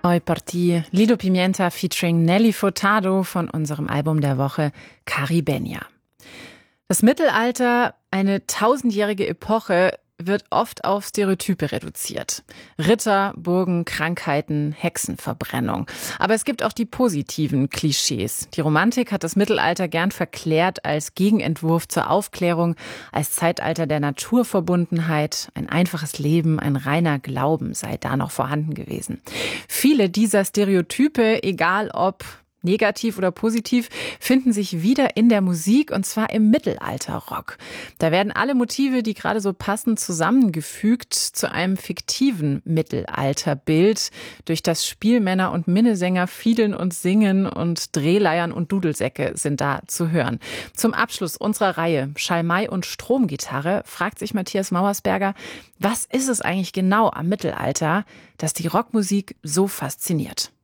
Oi Partie, Lido Pimienta featuring Nelly Furtado von unserem Album der Woche Caribenia. Das Mittelalter, eine 1000-jährige Epoche, wird oft auf Stereotype reduziert. Ritter, Burgen, Krankheiten, Hexenverbrennung. Aber es gibt auch die positiven Klischees. Die Romantik hat das Mittelalter gern verklärt als Gegenentwurf zur Aufklärung, als Zeitalter der Naturverbundenheit. Ein einfaches Leben, ein reiner Glauben sei da noch vorhanden gewesen. Viele dieser Stereotype, egal ob negativ oder positiv, finden sich wieder in der Musik, und zwar im Mittelalterrock. Da werden alle Motive, die gerade so passen, zusammengefügt zu einem fiktiven Mittelalterbild, durch das Spielmänner und Minnesänger fiedeln und singen, und Drehleiern und Dudelsäcke sind da zu hören. Zum Abschluss unserer Reihe Schalmei und Stromgitarre fragt sich Matthias Mauersberger, was ist es eigentlich genau am Mittelalter, das die Rockmusik so fasziniert?